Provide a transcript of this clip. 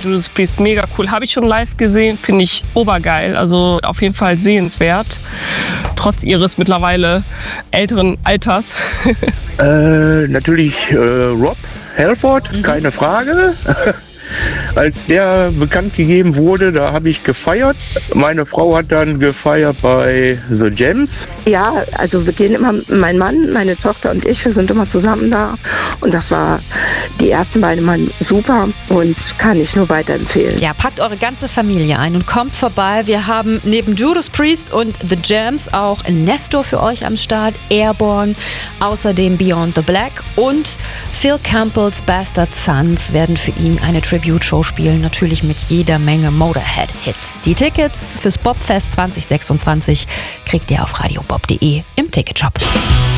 Judas Priest, mega cool. Habe ich schon live gesehen, finde ich obergeil. Also auf jeden Fall sehenswert. Trotz ihres mittlerweile älteren Alters. Natürlich Rob Halford, keine Frage. Als der bekannt gegeben wurde, da habe ich gefeiert. Meine Frau hat dann gefeiert bei The Jams. Ja, also wir gehen immer, mein Mann, meine Tochter und ich, wir sind immer zusammen da. Und das war die ersten beiden Mal super und kann ich nur weiterempfehlen. Ja, packt eure ganze Familie ein und kommt vorbei. Wir haben neben Judas Priest und The Jams auch Nestor für euch am Start, Airborne, außerdem Beyond the Black und Phil Campbells Bastard Sons werden für ihn eine Tribute-Show spielen, natürlich mit jeder Menge Motorhead-Hits. Die Tickets fürs Bobfest 2026 kriegt ihr auf radiobob.de im Ticketshop.